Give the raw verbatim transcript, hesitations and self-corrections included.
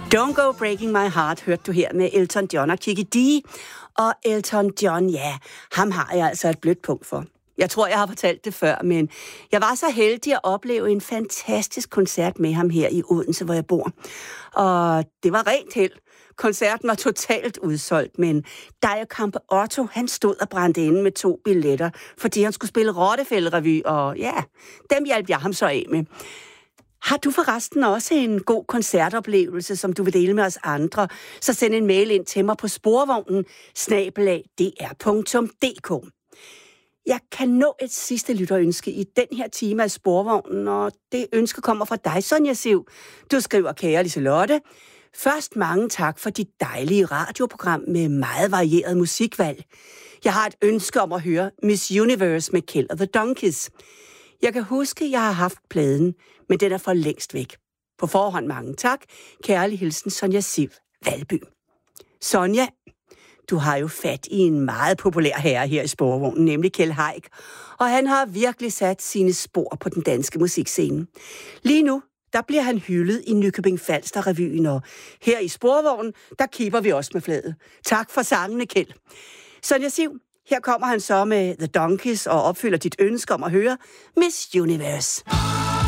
Don't Go Breaking My Heart hørte du her med Elton John og Kiki Dee. Og Elton John, ja, ham har jeg altså et blødt punkt for. Jeg tror, jeg har fortalt det før, men jeg var så heldig at opleve en fantastisk koncert med ham her i Odense, hvor jeg bor. Og det var rent held. Koncerten var totalt udsolgt, men Dio Campeotto, han stod og brændte inde med to billetter, fordi han skulle spille Rottefælde-revy, og ja, dem hjalp jeg ham så af med. Har du forresten også en god koncertoplevelse, som du vil dele med os andre, så send en mail ind til mig på sporvognen snabel-a d r punktum d k. Jeg kan nå et sidste lytterønske i den her time af Sporvognen, og det ønske kommer fra dig, Sonja Siv. Du skriver, kære Liselotte, først mange tak for dit dejlige radioprogram med meget varieret musikvalg. Jeg har et ønske om at høre Miss Universe med Kjeld og The Donkeys. Jeg kan huske, jeg har haft pladen, men den er for længst væk. På forhånd mange tak. Kærlig hilsen, Sonja Siv, Valby. Sonja, du har jo fat i en meget populær herre her i Sporvognen, nemlig Kjeld Haik, og han har virkelig sat sine spor på den danske musikscene. Lige nu, der bliver han hyldet i Nykøbing Falster-revyen, og her i Sporvognen, der kipper vi også med flaget. Tak for sangene, Kjeld. Sonja Siv, her kommer han så med The Donkeys og opfylder dit ønske om at høre Miss Universe.